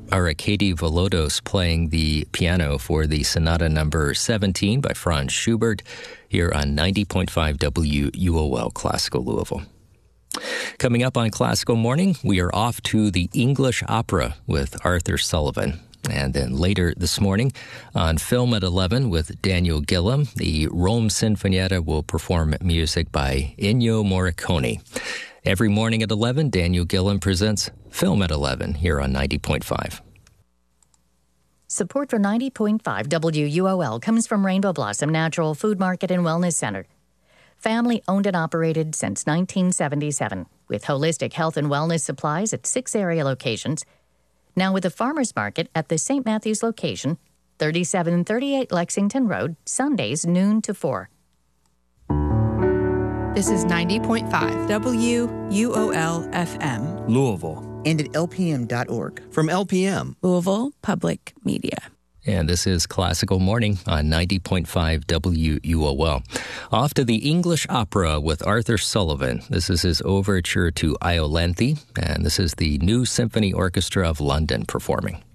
Arkady Volodos playing the piano for the Sonata Number 17 by Franz Schubert here on 90.5 WUOL Classical Louisville. Coming up on Classical Morning, we are off to the English Opera with Arthur Sullivan. And then later this morning on Film at 11 with Daniel Gillam, the Rome Sinfonietta will perform music by Ennio Morricone. Every morning at 11, Daniel Gillam presents Film at 11 here on 90.5. Support for 90.5 WUOL comes from Rainbow Blossom Natural Food Market and Wellness Center. Family owned and operated since 1977, with holistic health and wellness supplies at 6 area locations. Now with a farmer's market at the St. Matthew's location, 3738 Lexington Road, Sundays noon to 4. This is 90.5 WUOL FM. Louisville. And at lpm.org. From LPM. Louisville Public Media. And this is Classical Morning on 90.5 WUOL. Off to the English Opera with Arthur Sullivan. This is his overture to Iolanthe, and this is the New Symphony Orchestra of London performing.